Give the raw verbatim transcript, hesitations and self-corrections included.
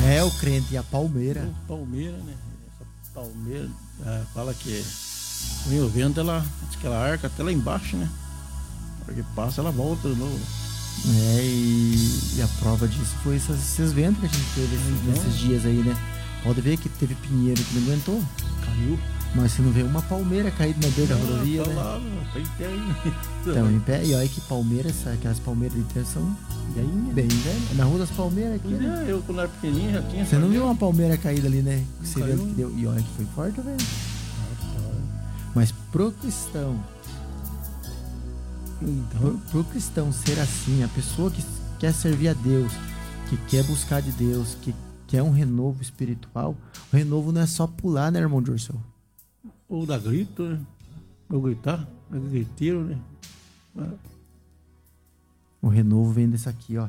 É, o crente e a palmeira. O palmeira, né? Essa palmeira, é, fala que vem o vento, ela, acho que ela arca até lá embaixo, né? Porque passa, ela volta de novo. É, e, e a prova disso foi esses, esses ventos que a gente teve esses, Então, nesses dias aí, né? Pode ver que teve pinheiro que não aguentou, caiu. mas você não vê uma palmeira caída na beira da rodovia, tá né? lá, tá em pé aí. Então, em pé, e olha que palmeiras, aquelas palmeiras de terra são bem velhas. Na Rua das Palmeiras aqui, né? Eu, quando era pequenininho, já tinha. Você não viu uma palmeira caída ali, né? Você caiu. vê que deu, e olha que foi forte, velho. Mas pro cristão, pro, pro cristão ser assim, a pessoa que quer servir a Deus, que quer buscar de Deus, que quer um renovo espiritual, o renovo não é só pular, né, irmão Jurcel? Ou dar grito, né? Ou gritar, dar griteiro, né? O renovo vem desse aqui, ó.